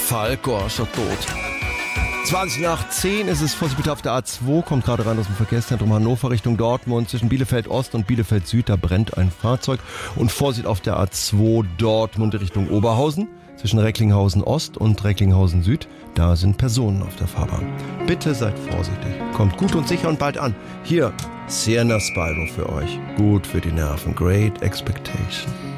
Falk, oh, ist doch tot. 20 nach 10 ist es, Vorsicht bitte auf der A2, kommt gerade rein aus dem Verkehrszentrum Hannover Richtung Dortmund. Zwischen Bielefeld Ost und Bielefeld Süd, da brennt ein Fahrzeug. Und Vorsicht auf der A2 Dortmund Richtung Oberhausen. Zwischen Recklinghausen Ost und Recklinghausen Süd, da sind Personen auf der Fahrbahn. Bitte seid vorsichtig, kommt gut und sicher und bald an. Hier, Sienna Spyro für euch. Gut für die Nerven, Great Expectation.